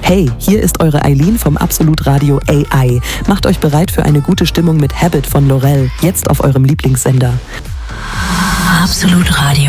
Hey, hier ist eure Eileen vom Absolut Radio AI. Macht euch bereit für eine gute Stimmung mit Habit von Lorel, jetzt auf eurem Lieblingssender. Absolut Radio.